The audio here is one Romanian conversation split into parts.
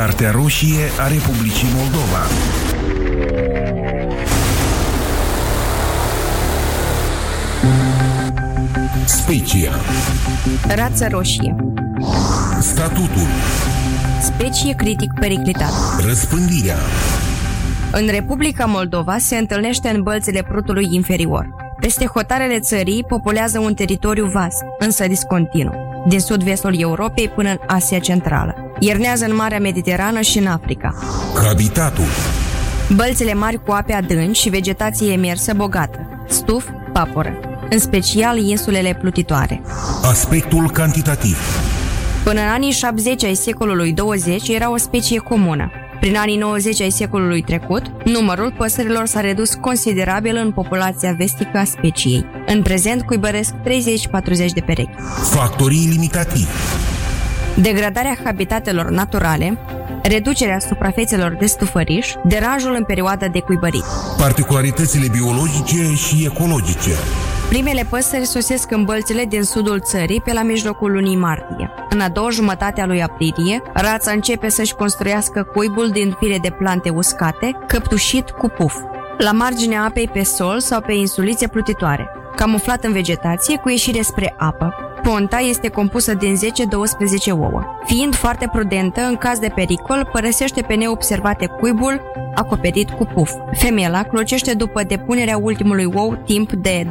Cartea roșie a Republicii Moldova. Specia. Rață roșie. Statutul. Specie critic periclitată. Răspândirea. În Republica Moldova se întâlnește în bălțile Prutului inferior. Peste hotarele țării populează un teritoriu vast, însă discontinu, din sud-vestul Europei până în Asia Centrală. Iernează în Marea Mediterană și în Africa. Habitatul. Bălțile mari cu ape adânci și vegetație emersă bogată, stuf, paporă, în special insulele plutitoare. Aspectul cantitativ. Până în anii 70 ai secolului 20 era o specie comună. Prin anii 90 ai secolului trecut, numărul păsărilor s-a redus considerabil în populația vestică a speciei. În prezent cuibăresc 30-40 de perechi. Factorii limitativi. Degradarea habitatelor naturale, reducerea suprafețelor de stufăriș, deranjul în perioada de cuibărit. Particularitățile biologice și ecologice. Primele păsări sosesc în bălțile din sudul țării pe la mijlocul lunii martie. În a doua jumătate a lui aprilie, rața începe să-și construiască cuibul din fire de plante uscate, căptușit cu puf, la marginea apei pe sol sau pe insulițe plutitoare, camuflat în vegetație cu ieșire spre apă. Ponta este compusă din 10-12 ouă. Fiind foarte prudentă, în caz de pericol, părăsește pe neobservate cuibul acoperit cu puf. Femela clocește după depunerea ultimului ou timp de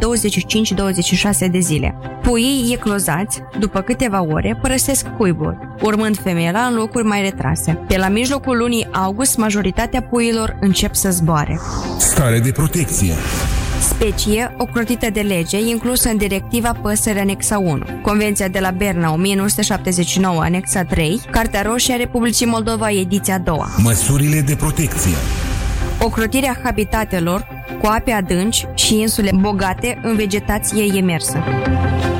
25-26 de zile. Puii eclozați, după câteva ore, părăsesc cuibul, urmând femela în locuri mai retrase. Pe la mijlocul lunii august, majoritatea puiilor încep să zboare. Stare de protecție. Specie ocrotită de lege, inclusă în Directiva Păsări Anexa 1, Convenția de la Berna 1979 Anexa 3, Cartea roșie a Republicii Moldova ediția 2. Măsurile de protecție. Ocrotirea habitatelor cu ape adânci și insule bogate în vegetație emersă.